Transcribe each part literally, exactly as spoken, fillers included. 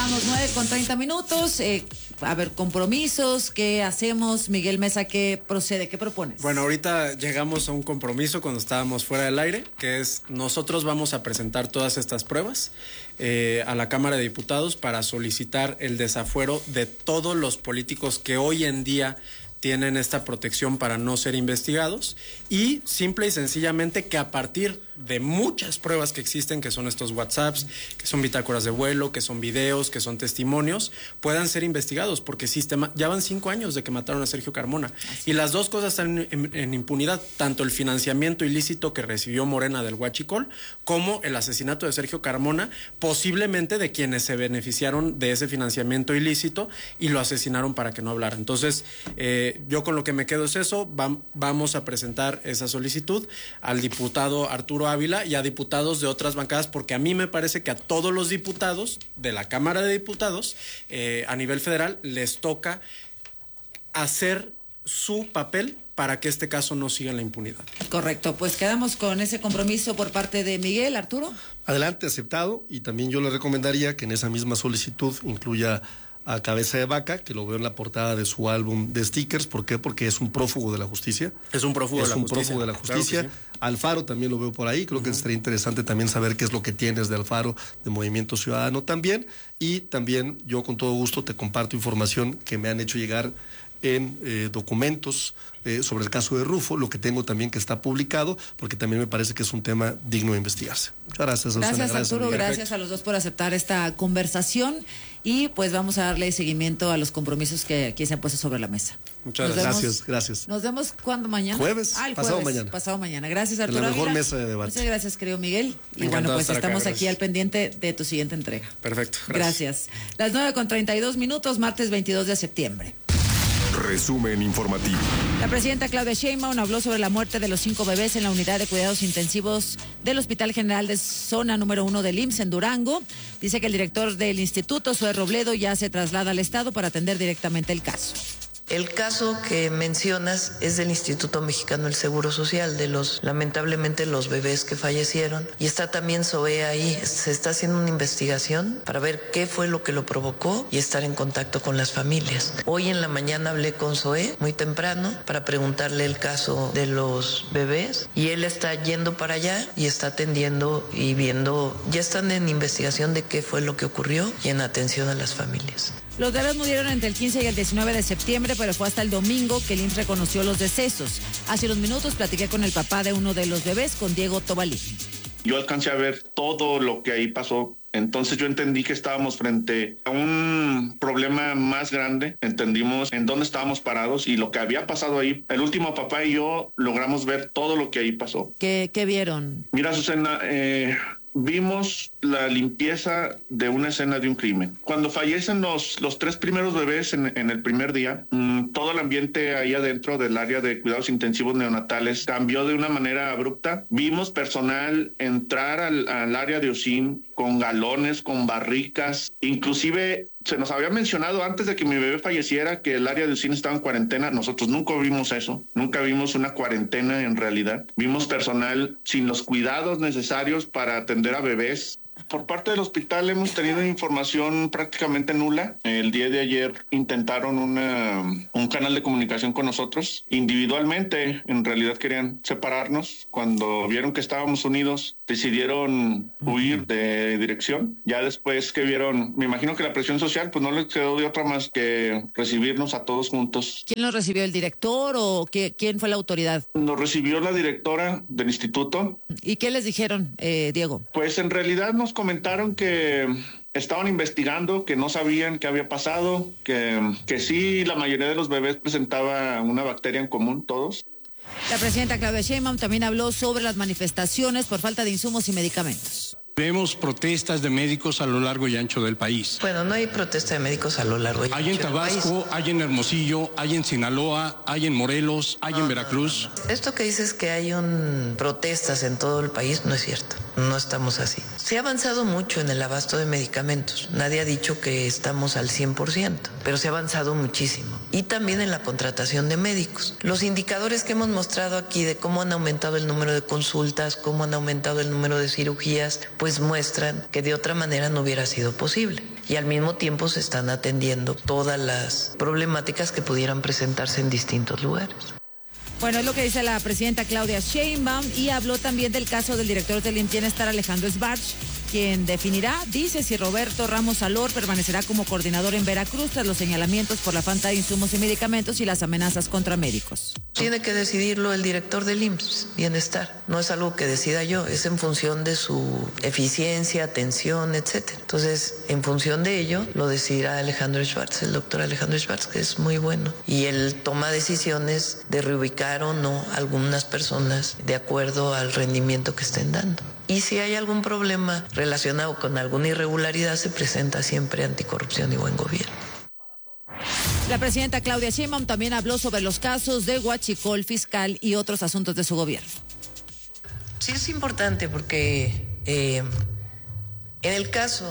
Regresamos nueve con treinta minutos. Eh, a ver, compromisos, ¿qué hacemos? Miguel Mesa, ¿qué procede? ¿Qué propones? Bueno, ahorita llegamos a un compromiso cuando estábamos fuera del aire, que es nosotros vamos a presentar todas estas pruebas eh, a la Cámara de Diputados para solicitar el desafuero de todos los políticos que hoy en día tienen esta protección para no ser investigados y simple y sencillamente que a partir de muchas pruebas que existen, que son estos WhatsApps, que son bitácoras de vuelo, que son videos, que son testimonios, puedan ser investigados, porque sistema, ya van cinco años de que mataron a Sergio Carmona. Así. Y las dos cosas están en, en, en impunidad, tanto el financiamiento ilícito que recibió Morena del Huachicol, como el asesinato de Sergio Carmona, posiblemente de quienes se beneficiaron de ese financiamiento ilícito y lo asesinaron para que no hablara. Entonces, eh, yo con lo que me quedo es eso, va, vamos a presentar esa solicitud al diputado Arturo Ávila y a diputados de otras bancadas, porque a mí me parece que a todos los diputados de la Cámara de Diputados eh, a nivel federal les toca hacer su papel para que este caso no siga en la impunidad. Correcto, pues quedamos con ese compromiso por parte de Miguel. Arturo. Adelante, aceptado, y también yo le recomendaría que en esa misma solicitud incluya a Cabeza de Vaca, que lo veo en la portada de su álbum de stickers. ¿Por qué? Porque es un prófugo de la justicia. Es un prófugo, es de, la un justicia. prófugo de la justicia. Claro que sí. Alfaro también lo veo por ahí. Creo uh-huh. que sería interesante también saber qué es lo que tienes de Alfaro, de Movimiento Ciudadano también. Y también yo con todo gusto te comparto información que me han hecho llegar en eh, documentos eh, sobre el caso de Rufo, lo que tengo también que está publicado, porque también me parece que es un tema digno de investigarse. Muchas gracias, Susana. Gracias, gracias Arturo, gracias Perfecto. a los dos por aceptar esta conversación y pues vamos a darle seguimiento a los compromisos que aquí se han puesto sobre la mesa. Muchas nos gracias. Vemos, gracias, gracias. Nos vemos cuando mañana. Jueves, ah, el pasado jueves, mañana. Pasado mañana. Gracias, Arturo. En la mejor Ávila. mesa de debate. Muchas gracias, querido Miguel. Me y bueno, pues estamos acá, aquí al pendiente de tu siguiente entrega. Perfecto. Gracias. gracias. Las nueve con treinta y dos minutos, martes veintidós de septiembre. Resumen informativo. La presidenta Claudia Sheinbaum habló sobre la muerte de los cinco bebés en la unidad de cuidados intensivos del Hospital General de Zona número uno del I M S S en Durango. Dice que el director del instituto, Zoe Robledo, ya se traslada al estado para atender directamente el caso. El caso que mencionas es del Instituto Mexicano del Seguro Social, de los, lamentablemente, los bebés que fallecieron. Y está también Zoe ahí. Se está haciendo una investigación para ver qué fue lo que lo provocó y estar en contacto con las familias. Hoy en la mañana hablé con Zoe muy temprano para preguntarle el caso de los bebés y él está yendo para allá y está atendiendo y viendo, ya están en investigación de qué fue lo que ocurrió y en atención a las familias. Los bebés murieron entre el quince y el diecinueve de septiembre, pero fue hasta el domingo que el I M S S reconoció los decesos. Hace unos minutos platiqué con el papá de uno de los bebés, con Diego Tobalí. Yo alcancé a ver todo lo que ahí pasó. Entonces yo entendí que estábamos frente a un problema más grande. Entendimos en dónde estábamos parados y lo que había pasado ahí. El último papá y yo logramos ver todo lo que ahí pasó. ¿Qué, qué vieron? Mira, Susana, eh... vimos la limpieza de una escena de un crimen. Cuando fallecen los, los tres primeros bebés en, en el primer día, mmm, todo el ambiente ahí adentro del área de cuidados intensivos neonatales cambió de una manera abrupta. Vimos personal entrar al, al área de U S I M con galones, con barricas, inclusive se nos había mencionado antes de que mi bebé falleciera que el área de U S I M estaba en cuarentena. Nosotros nunca vimos eso, nunca vimos una cuarentena en realidad. Vimos personal sin los cuidados necesarios para atender a bebés. Por parte del hospital hemos tenido información prácticamente nula. El día de ayer intentaron una, un canal de comunicación con nosotros. Individualmente, en realidad querían separarnos. Cuando vieron que estábamos unidos, decidieron huir de dirección. Ya después que vieron, me imagino que la presión social, pues no les quedó de otra más que recibirnos a todos juntos. ¿Quién los recibió, el director o qué, quién fue la autoridad? Nos recibió la directora del instituto. ¿Y qué les dijeron, eh, Diego? Pues en realidad nos comentaron que estaban investigando, que no sabían qué había pasado, que, que sí, la mayoría de los bebés presentaba una bacteria en común, todos. La presidenta Claudia Sheinbaum también habló sobre las manifestaciones por falta de insumos y medicamentos. Vemos protestas de médicos a lo largo y ancho del país. Bueno, no hay protesta de médicos a lo largo y ancho del país. Hay en Tabasco, hay en Hermosillo, hay en Sinaloa, hay en Morelos, hay no, en Veracruz. No, no. Esto que dices que hay un protestas en todo el país no es cierto. No estamos así. Se ha avanzado mucho en el abasto de medicamentos. Nadie ha dicho que estamos al cien por ciento, pero se ha avanzado muchísimo. Y también en la contratación de médicos. Los indicadores que hemos mostrado aquí de cómo han aumentado el número de consultas, cómo han aumentado el número de cirugías, pues muestran que de otra manera no hubiera sido posible. Y al mismo tiempo se están atendiendo todas las problemáticas que pudieran presentarse en distintos lugares. Bueno, es lo que dice la presidenta Claudia Sheinbaum, y habló también del caso del director del I M S S Bienestar, Alejandro Schwartz, quien definirá, dice, si Roberto Ramos Salor permanecerá como coordinador en Veracruz tras los señalamientos por la falta de insumos y medicamentos y las amenazas contra médicos. Tiene que decidirlo el director del I M S S Bienestar. No es algo que decida yo, es en función de su eficiencia, atención, etcétera. Entonces, en función de ello, lo decidirá Alejandro Schwartz, el doctor Alejandro Schwartz, que es muy bueno. Y él toma decisiones de reubicar o no a algunas personas de acuerdo al rendimiento que estén dando. Y si hay algún problema relacionado con alguna irregularidad, se presenta siempre Anticorrupción y Buen Gobierno. La presidenta Claudia Sheinbaum también habló sobre los casos de huachicol fiscal y otros asuntos de su gobierno. Sí, es importante porque eh, en el caso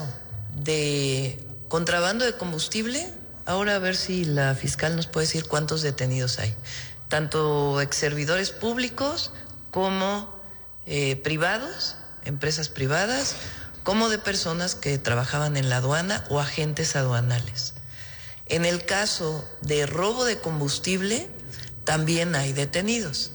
de contrabando de combustible, ahora a ver si la fiscal nos puede decir cuántos detenidos hay, tanto ex servidores públicos como eh, privados, empresas privadas, como de personas que trabajaban en la aduana o agentes aduanales. En el caso de robo de combustible, también hay detenidos.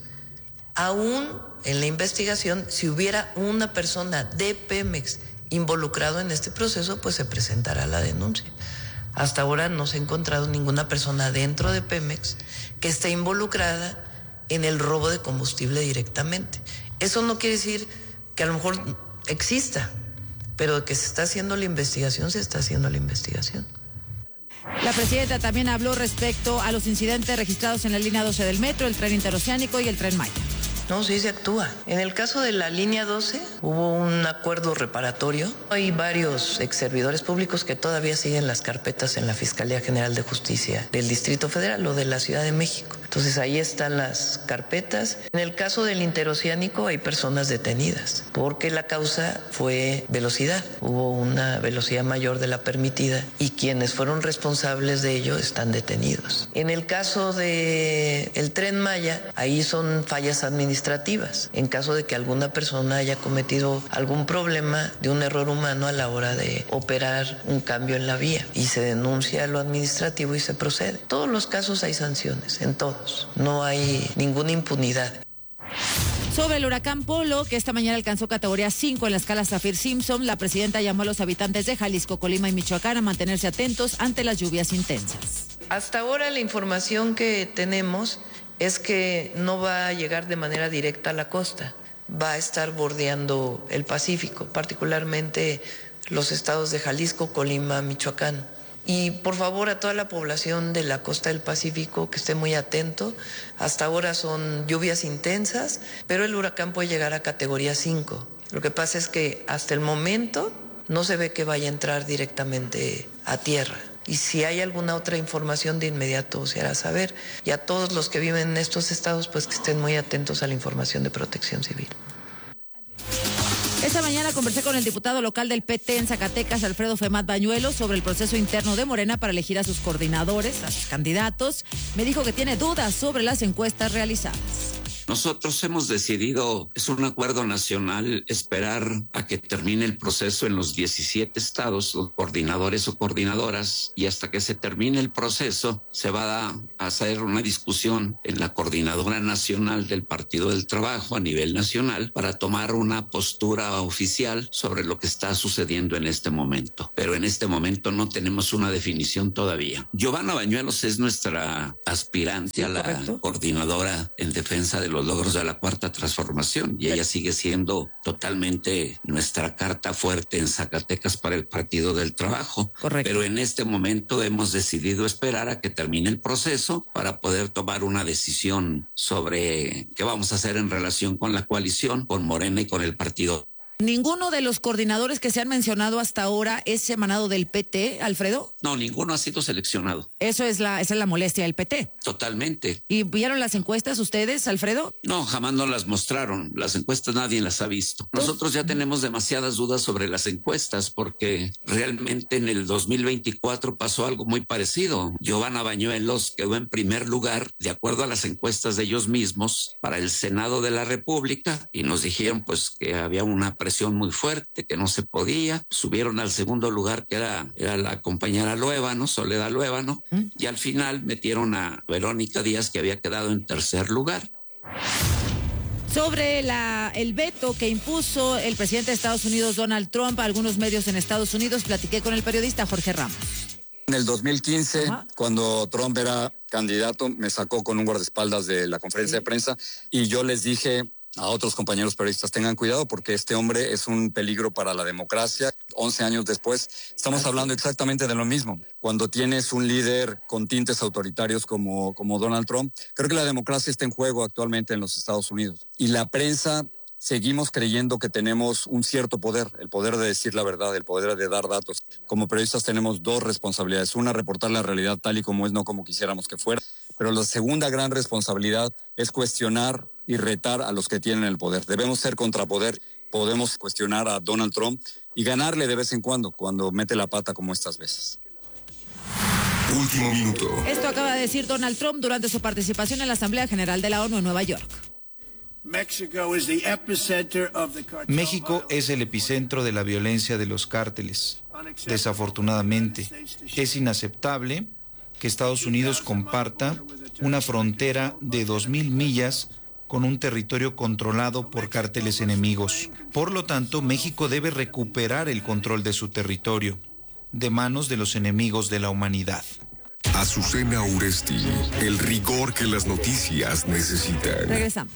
Aún en la investigación, si hubiera una persona de Pemex involucrado en este proceso, pues se presentará la denuncia. Hasta ahora no se ha encontrado ninguna persona dentro de Pemex que esté involucrada en el robo de combustible directamente. Eso no quiere decir que a lo mejor exista, pero que se está haciendo la investigación, se está haciendo la investigación. La presidenta también habló respecto a los incidentes registrados en la línea doce del metro, el tren interoceánico y el tren Maya. No, sí se actúa. En el caso de la línea doce hubo un acuerdo reparatorio. Hay varios ex servidores públicos que todavía siguen las carpetas en la Fiscalía General de Justicia del Distrito Federal o de la Ciudad de México. Entonces ahí están las carpetas. En el caso del interoceánico hay personas detenidas porque la causa fue velocidad. Hubo una velocidad mayor de la permitida y quienes fueron responsables de ello están detenidos. En el caso de el tren Maya, ahí son fallas administrativas. En caso de que alguna persona haya cometido algún problema de un error humano a la hora de operar un cambio en la vía y se denuncia lo administrativo y se procede. En todos los casos hay sanciones, en todos. No hay ninguna impunidad. Sobre el huracán Polo, que esta mañana alcanzó categoría cinco en la escala Saffir-Simpson, la presidenta llamó a los habitantes de Jalisco, Colima y Michoacán a mantenerse atentos ante las lluvias intensas. Hasta ahora la información que tenemos es que no va a llegar de manera directa a la costa, va a estar bordeando el Pacífico, particularmente los estados de Jalisco, Colima, Michoacán. Y por favor a toda la población de la costa del Pacífico que esté muy atento. Hasta ahora son lluvias intensas, pero el huracán puede llegar a categoría cinco. Lo que pasa es que hasta el momento no se ve que vaya a entrar directamente a tierra. Y si hay alguna otra información, de inmediato se hará saber. Y a todos los que viven en estos estados, pues que estén muy atentos a la información de Protección Civil. Esta mañana conversé con el diputado local del P T en Zacatecas, Alfredo Femat Bañuelos, sobre el proceso interno de Morena para elegir a sus coordinadores, a sus candidatos. Me dijo que tiene dudas sobre las encuestas realizadas. Nosotros hemos decidido, es un acuerdo nacional, esperar a que termine el proceso en los diecisiete estados, los coordinadores o coordinadoras, y hasta que se termine el proceso se va a hacer una discusión en la coordinadora nacional del Partido del Trabajo a nivel nacional para tomar una postura oficial sobre lo que está sucediendo en este momento. Pero en este momento no tenemos una definición todavía. Giovanna Bañuelos es nuestra aspirante a la ¿correcto? Coordinadora en defensa de los los logros de la Cuarta Transformación y ella sigue siendo totalmente nuestra carta fuerte en Zacatecas para el Partido del Trabajo. Correcto. Pero en este momento hemos decidido esperar a que termine el proceso para poder tomar una decisión sobre qué vamos a hacer en relación con la coalición, con Morena y con el Partido. ¿Ninguno de los coordinadores que se han mencionado hasta ahora es emanado del P T, Alfredo? No, ninguno ha sido seleccionado. Eso es la, esa es la molestia del P T. Totalmente. ¿Y vieron las encuestas ustedes, Alfredo? No, jamás no las mostraron. Las encuestas nadie las ha visto. Nosotros ya tenemos demasiadas dudas sobre las encuestas porque realmente en el dos mil veinticuatro pasó algo muy parecido. Giovanna Bañuelos quedó en primer lugar de acuerdo a las encuestas de ellos mismos para el Senado de la República y nos dijeron pues que había una presión muy fuerte, que no se podía. Subieron al segundo lugar que era, era la compañera Luébano, Soledad Luébano, ¿Mm? y al final metieron a Verónica Díaz que había quedado en tercer lugar. Sobre la, el veto que impuso el presidente de Estados Unidos, Donald Trump, a algunos medios en Estados Unidos, platiqué con el periodista Jorge Ramos. En el dos mil quince, Ajá. cuando Trump era candidato, me sacó con un guardaespaldas de la conferencia sí. de prensa y yo les dije a otros compañeros periodistas, tengan cuidado porque este hombre es un peligro para la democracia. once años después, estamos hablando exactamente de lo mismo. Cuando tienes un líder con tintes autoritarios como, como Donald Trump, creo que la democracia está en juego actualmente en los Estados Unidos. Y la prensa, seguimos creyendo que tenemos un cierto poder, el poder de decir la verdad, el poder de dar datos. Como periodistas tenemos dos responsabilidades. Una, reportar la realidad tal y como es, no como quisiéramos que fuera. Pero la segunda gran responsabilidad es cuestionar y retar a los que tienen el poder. Debemos ser contrapoder. Podemos cuestionar a Donald Trump y ganarle de vez en cuando, cuando mete la pata como estas veces. Último minuto. Esto acaba de decir Donald Trump durante su participación en la Asamblea General de la ONU en Nueva York. México es el epicentro de la violencia de los cárteles. Desafortunadamente, es inaceptable que Estados Unidos comparta una frontera de dos mil millas con un territorio controlado por cárteles enemigos. Por lo tanto, México debe recuperar el control de su territorio, de manos de los enemigos de la humanidad. Azucena Uresti, el rigor que las noticias necesitan. Regresamos.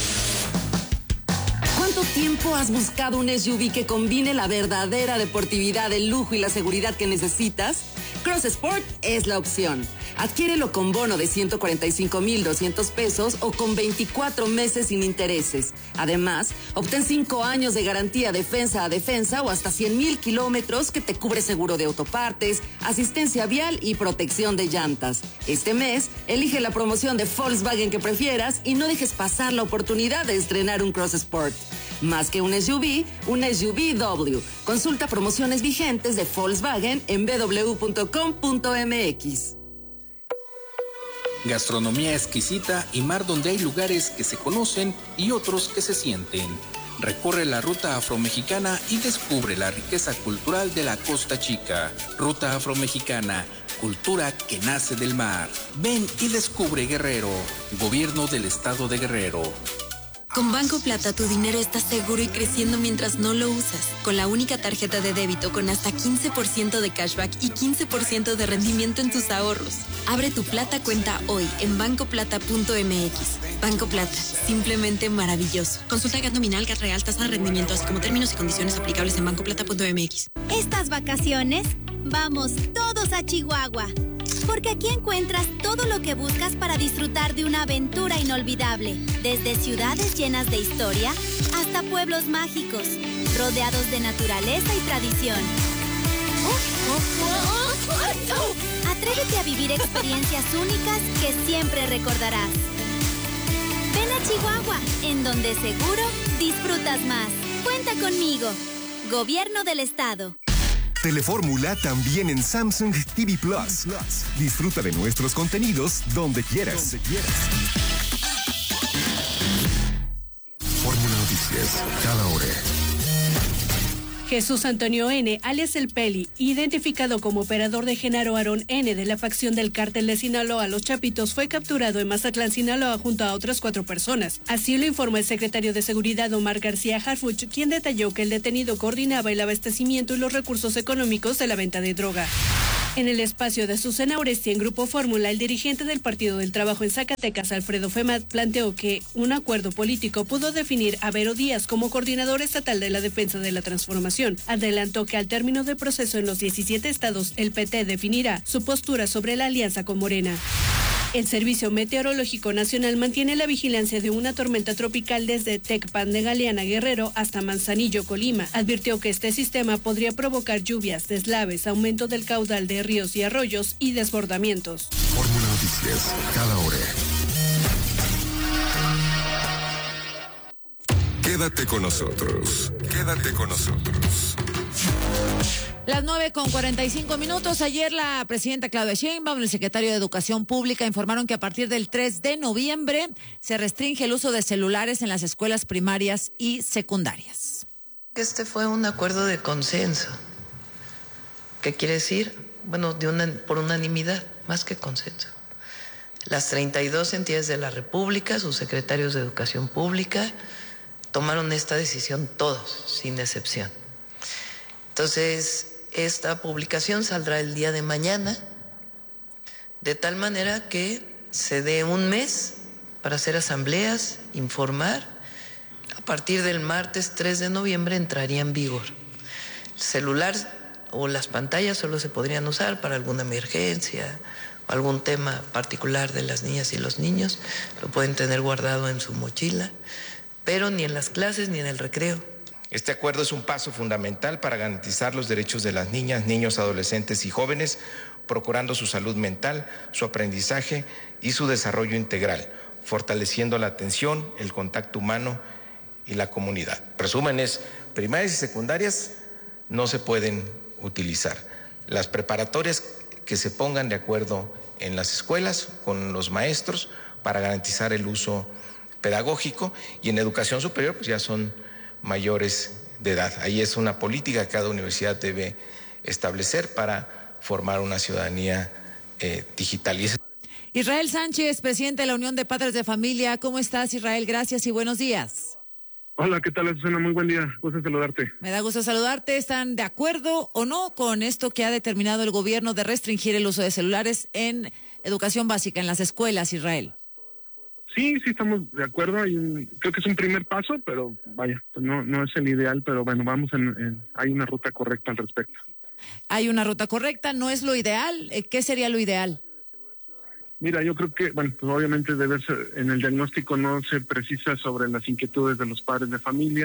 ¿Cuánto tiempo has buscado un S U V que combine la verdadera deportividad, el lujo y la seguridad que necesitas? Cross Sport es la opción. Adquiérelo con bono de ciento cuarenta y cinco mil doscientos pesos o con veinticuatro meses sin intereses. Además, obtén cinco años de garantía defensa a defensa o hasta cien mil kilómetros que te cubre seguro de autopartes, asistencia vial y protección de llantas. Este mes, elige la promoción de Volkswagen que prefieras y no dejes pasar la oportunidad de estrenar un Cross Sport. Más que un S U V, un S U V W. Consulta promociones vigentes de Volkswagen en b w punto com punto m x. Gastronomía exquisita y mar donde hay lugares que se conocen y otros que se sienten. Recorre la ruta afromexicana y descubre la riqueza cultural de la Costa Chica. Ruta afromexicana, cultura que nace del mar. Ven y descubre Guerrero. Gobierno del Estado de Guerrero. Con Banco Plata tu dinero está seguro y creciendo mientras no lo usas. Con la única tarjeta de débito con hasta quince por ciento de cashback y quince por ciento de rendimiento en tus ahorros. Abre tu Plata cuenta hoy en banco plata punto m x. Banco Plata, simplemente maravilloso. Consulta G A T nominal, G A T real, tasa de rendimiento, así como términos y condiciones aplicables en banco plata punto m x. Estas vacaciones, vamos todos a Chihuahua. Porque aquí encuentras todo lo que buscas para disfrutar de una aventura inolvidable. Desde ciudades llenas de historia hasta pueblos mágicos, rodeados de naturaleza y tradición. Atrévete a vivir experiencias únicas que siempre recordarás. Ven a Chihuahua, en donde seguro disfrutas más. Cuenta conmigo. Gobierno del Estado. Telefórmula también en Samsung T V Plus. Disfruta de nuestros contenidos donde quieras. Fórmula Noticias, cada hora. Jesús Antonio N., alias El Peli, identificado como operador de Genaro Aarón N. de la facción del cártel de Sinaloa Los Chapitos, fue capturado en Mazatlán, Sinaloa, junto a otras cuatro personas. Así lo informó el secretario de Seguridad, Omar García Harfuch, quien detalló que el detenido coordinaba el abastecimiento y los recursos económicos de la venta de droga. En el espacio de Azucena Uresti en Grupo Fórmula, el dirigente del Partido del Trabajo en Zacatecas, Alfredo Femat, planteó que un acuerdo político pudo definir a Vero Díaz como coordinador estatal de la defensa de la transformación. Adelantó que al término del proceso en los diecisiete estados, el P T definirá su postura sobre la alianza con Morena. El Servicio Meteorológico Nacional mantiene la vigilancia de una tormenta tropical desde Tecpan de Galeana, Guerrero, hasta Manzanillo, Colima. Advirtió que este sistema podría provocar lluvias, deslaves, aumento del caudal de ríos y arroyos y desbordamientos. Fórmula Noticias, cada hora. Quédate con nosotros. Quédate con nosotros. Las nueve con cuarenta y cinco minutos. Ayer la presidenta Claudia Sheinbaum y el secretario de Educación Pública informaron que a partir del tres de noviembre se restringe el uso de celulares en las escuelas primarias y secundarias. Este fue un acuerdo de consenso. ¿Qué quiere decir? Bueno, de una, por unanimidad, más que consenso. Las treinta y dos entidades de la República, sus secretarios de Educación Pública, tomaron esta decisión todos, sin excepción. Entonces, esta publicación saldrá el día de mañana, de tal manera que se dé un mes para hacer asambleas, informar. A partir del martes tres de noviembre entraría en vigor. El celular o las pantallas solo se podrían usar para alguna emergencia o algún tema particular de las niñas y los niños. Lo pueden tener guardado en su mochila, pero ni en las clases ni en el recreo. Este acuerdo es un paso fundamental para garantizar los derechos de las niñas, niños, adolescentes y jóvenes, procurando su salud mental, su aprendizaje y su desarrollo integral, fortaleciendo la atención, el contacto humano y la comunidad. Resumen es, primarias y secundarias no se pueden utilizar. Las preparatorias que se pongan de acuerdo en las escuelas con los maestros para garantizar el uso pedagógico, y en educación superior pues ya son mayores de edad. Ahí es una política que cada universidad debe establecer para formar una ciudadanía eh, digital. Y Israel Sánchez, presidente de la Unión de Padres de Familia. ¿Cómo estás, Israel? Gracias y buenos días. Hola, ¿qué tal, Susana? Muy buen día. Gusto saludarte. Me da gusto saludarte. ¿Están de acuerdo o no con esto que ha determinado el gobierno de restringir el uso de celulares en educación básica, en las escuelas, Israel? Sí, sí estamos de acuerdo. Hay un, creo que es un primer paso, pero vaya, pues no, no es el ideal, pero bueno, vamos en, en, hay una ruta correcta al respecto. Hay una ruta correcta, no es lo ideal. ¿Qué sería lo ideal? Mira, yo creo que, bueno, pues obviamente debe ser, en el diagnóstico no se precisa sobre las inquietudes de los padres de familia.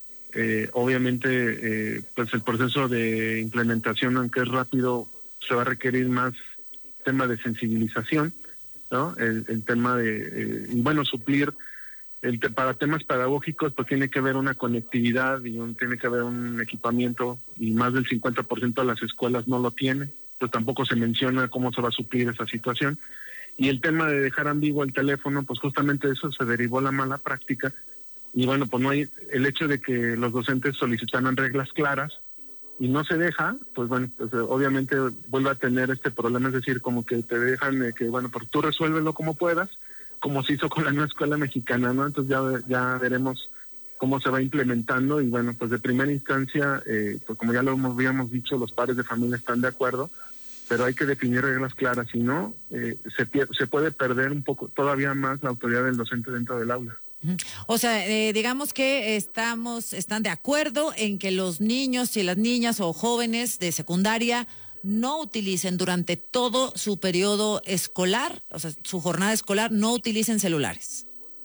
Eh, obviamente, eh, pues el proceso de implementación, aunque es rápido, se va a requerir más tema de sensibilización, ¿no? El, el tema de, eh, y bueno, suplir, el te, para temas pedagógicos, pues tiene que haber una conectividad y un, tiene que haber un equipamiento, y más del cincuenta por ciento de las escuelas no lo tiene, pues tampoco se menciona cómo se va a suplir esa situación. Y el tema de dejar ambiguo el teléfono, pues justamente de eso se derivó la mala práctica, y bueno, pues no hay, el hecho de que los docentes solicitaran reglas claras, y no se deja, pues bueno, pues obviamente vuelve a tener este problema, es decir, como que te dejan eh, que, bueno, pues tú resuélvelo como puedas, como se hizo con la nueva escuela mexicana, ¿no? Entonces ya, ya veremos cómo se va implementando, y bueno, pues de primera instancia, eh, pues como ya lo habíamos dicho, los padres de familia están de acuerdo, pero hay que definir reglas claras, si no, eh, se, se puede perder un poco, todavía más la autoridad del docente dentro del aula. O sea, eh, digamos que estamos, están de acuerdo en que los niños y las niñas o jóvenes de secundaria no utilicen durante todo su periodo escolar, o sea, su jornada escolar, no utilicen celulares.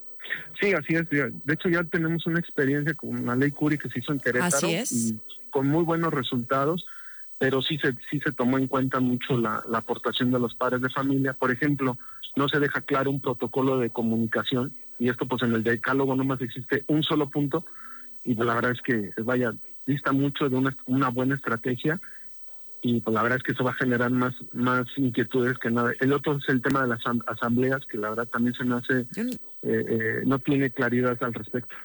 Sí, así es. De hecho, ya tenemos una experiencia con la ley Curi que se hizo en Querétaro. Así es. Y con muy buenos resultados, pero sí se, sí se tomó en cuenta mucho la, la aportación de los padres de familia. Por ejemplo, no se deja claro un protocolo de comunicación, y esto pues en el decálogo nomás existe un solo punto, y pues la verdad es que vaya, dista mucho de una, una buena estrategia, y pues la verdad es que eso va a generar más, más inquietudes que nada. El otro es el tema de las asambleas, que la verdad también se me hace, eh, eh, no tiene claridad al respecto.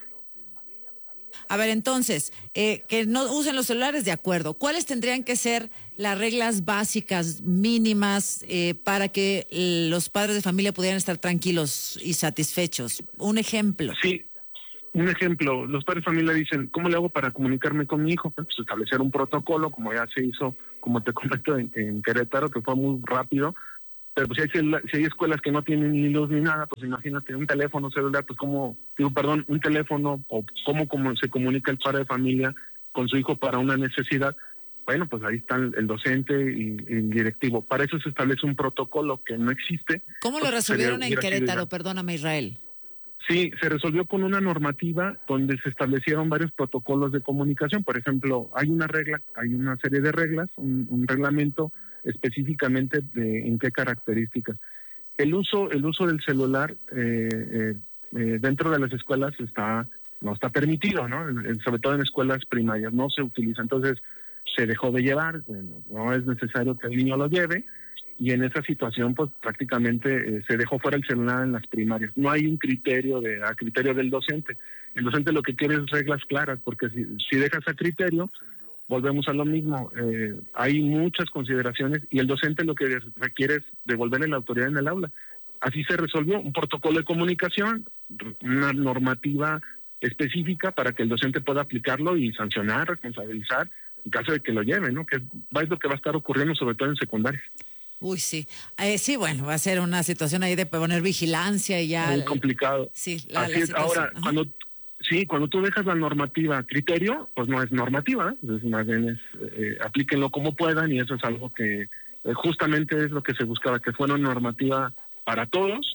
A ver, entonces, eh, que no usen los celulares, de acuerdo. ¿Cuáles tendrían que ser las reglas básicas, mínimas, eh, para que eh, los padres de familia pudieran estar tranquilos y satisfechos? Un ejemplo. Sí, un ejemplo. Los padres de familia dicen, ¿cómo le hago para comunicarme con mi hijo? Pues establecer un protocolo, como ya se hizo, como te comento, en, en Querétaro, que fue muy rápido. Pero pues si hay, si hay escuelas que no tienen ni luz ni nada, pues imagínate, un teléfono celular, pues cómo, digo, perdón, un teléfono, o cómo, cómo se comunica el padre de familia con su hijo para una necesidad, bueno, pues ahí está el, el docente y, y el directivo. Para eso se establece un protocolo que no existe. ¿Cómo lo Pues, resolvieron sería- en hubiera sido Querétaro? ideal. Perdóname, Israel. Sí, se resolvió con una normativa donde se establecieron varios protocolos de comunicación. Por ejemplo, hay una regla, hay una serie de reglas, un, un reglamento específicamente de en qué características. El uso, el uso del celular eh, eh, eh, dentro de las escuelas está no está permitido, ¿no? En- sobre todo en escuelas primarias no se utiliza. Entonces se dejó de llevar, bueno, no es necesario que el niño lo lleve. Y en esa situación, pues prácticamente eh, se dejó fuera el celular en las primarias. No hay un criterio de a criterio del docente. El docente lo que quiere es reglas claras, porque si, si dejas a criterio, volvemos a lo mismo. Eh, hay muchas consideraciones y el docente lo que requiere es devolverle la autoridad en el aula. Así se resolvió un protocolo de comunicación, una normativa específica para que el docente pueda aplicarlo y sancionar, responsabilizar en caso de que lo lleve, ¿no? Que es lo que va a estar ocurriendo sobre todo en secundaria. Uy, sí. Eh, sí, bueno, va a ser una situación ahí de poner vigilancia y ya. Muy complicado. Sí, la, Así la es. situación. Ahora, Ajá. cuando sí, cuando tú dejas la normativa a criterio, pues no es normativa, ¿eh? Es más bien es, eh, aplíquenlo como puedan y eso es algo que eh, justamente es lo que se buscaba, que fuera una normativa para todos.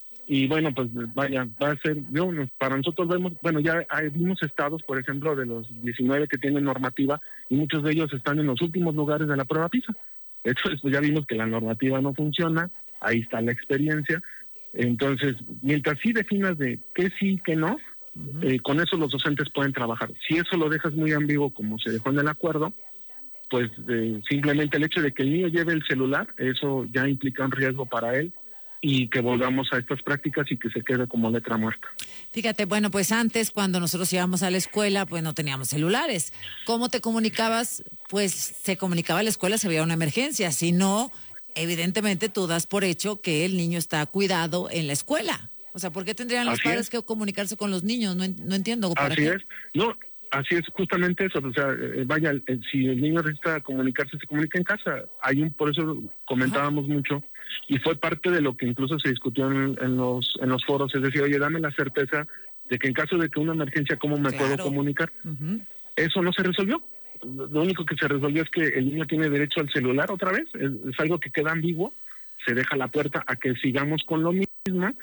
Y bueno, pues vaya, va a ser, yo, no, para nosotros vemos, bueno, ya hay, vimos estados, por ejemplo, de los diecinueve que tienen normativa y muchos de ellos están en los últimos lugares de la prueba PISA. Entonces, pues ya vimos que la normativa no funciona, ahí está la experiencia. Entonces, mientras sí definas de qué sí, qué no, uh-huh. eh, con eso los docentes pueden trabajar. Si eso lo dejas muy ambiguo, como se dejó en el acuerdo, pues eh, simplemente el hecho de que el niño lleve el celular, eso ya implica un riesgo para él y que volvamos a estas prácticas y que se quede como letra muerta. Fíjate, bueno, pues antes cuando nosotros íbamos a la escuela, pues no teníamos celulares. ¿Cómo te comunicabas? Pues se comunicaba a la escuela si había una emergencia. Si no, evidentemente tú das por hecho que el niño está cuidado en la escuela. O sea, ¿por qué tendrían los Así padres es. que comunicarse con los niños? No, en- no entiendo. ¿para Así qué? es. No, así es justamente eso. O sea, eh, vaya, eh, si el niño necesita comunicarse, se comunica en casa. Hay un, por eso comentábamos Ajá. mucho, y fue parte de lo que incluso se discutió en, en los en los foros. Es decir, oye, dame la certeza de que en caso de que una emergencia, ¿cómo me Claro. puedo comunicar? Ujú. Eso no se resolvió. Lo único que se resolvió es que el niño tiene derecho al celular otra vez. Es, es algo que queda ambiguo. Se deja la puerta a que sigamos con lo mismo.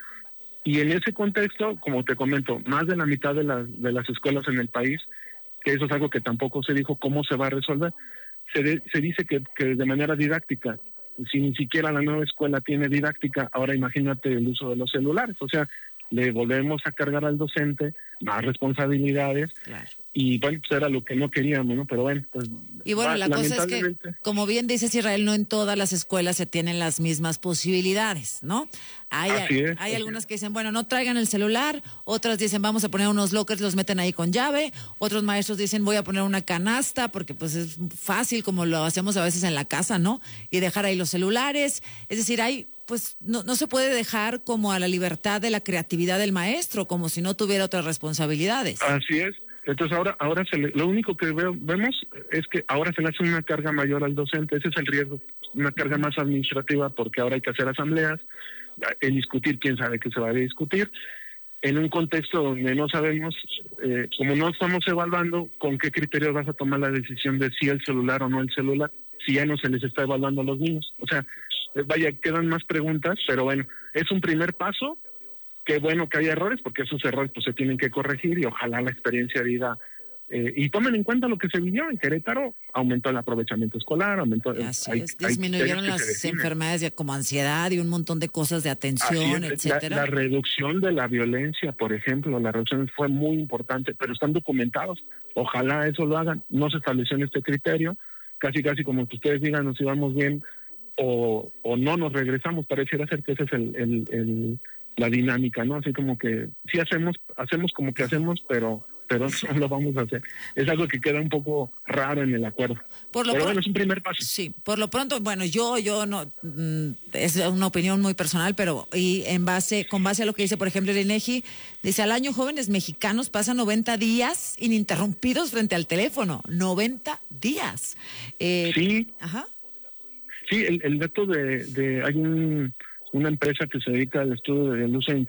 Y en ese contexto, como te comento, más de la mitad de las, de las escuelas en el país, que eso es algo que tampoco se dijo cómo se va a resolver, se, de, se dice que, que de manera didáctica. Si ni siquiera la nueva escuela tiene didáctica, ahora imagínate el uso de los celulares. O sea, le volvemos a cargar al docente más responsabilidades. Claro. Y bueno, pues era lo que no queríamos, ¿no? Pero bueno, pues... Y bueno, va, la cosa es que, lamentablemente- como bien dices, Israel, no en todas las escuelas se tienen las mismas posibilidades, ¿no? Hay, Así es, hay así algunas que dicen, bueno, no traigan el celular, otras dicen, vamos a poner unos lockers, los meten ahí con llave, otros maestros dicen, voy a poner una canasta, porque pues es fácil, como lo hacemos a veces en la casa, ¿no? Y dejar ahí los celulares, es decir, hay... pues no, no se puede dejar como a la libertad de la creatividad del maestro, como si no tuviera otras responsabilidades. Así es. Entonces ahora ahora se le- lo único que veo- vemos es que ahora se le hace una carga mayor al docente. Ese es el riesgo, una carga más administrativa porque ahora hay que hacer asambleas, el discutir quién sabe qué se va a discutir, en un contexto donde no sabemos, eh, como no estamos evaluando con qué criterios vas a tomar la decisión de si el celular o no el celular, si ya no se les está evaluando a los niños. O sea, eh, vaya, quedan más preguntas, pero bueno, es un primer paso. Qué bueno que haya errores, porque esos errores pues se tienen que corregir y ojalá la experiencia diga, eh, y tomen en cuenta lo que se vivió en Querétaro, aumentó el aprovechamiento escolar, aumentó... Así hay- es, hay disminuyeron criterios que se las definen. enfermedades de- como ansiedad y un montón de cosas de Así atención, es, etcétera. La, la reducción de la violencia, por ejemplo, la reducción fue muy importante, pero están documentados. Ojalá eso lo hagan. No se estableció en este criterio. Casi, casi como que ustedes digan, nos íbamos bien o, o no nos regresamos. Pareciera ser que esa es el, el, el- la dinámica, ¿no? Así como que sí hacemos, hacemos como que hacemos, pero pero no lo vamos a hacer. Es algo que queda un poco raro en el acuerdo. Por lo pero pro- bueno, es un primer paso. Sí, por lo pronto, bueno, yo, yo no, mm, es una opinión muy personal, pero y en base, con base a lo que dice, por ejemplo, el INEGI, dice, al año jóvenes mexicanos pasan noventa días ininterrumpidos frente al teléfono, noventa días. Eh, Sí. Ajá. Sí, el, el dato de, de hay un, una empresa que se dedica al estudio del uso de